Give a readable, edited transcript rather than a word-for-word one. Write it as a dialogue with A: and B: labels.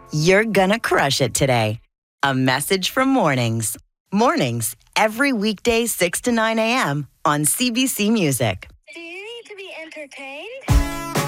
A: You're gonna crush it today. A message from Mornings. Mornings, every weekday 6 to 9 a.m. on CBC Music.
B: Do you need to be entertained?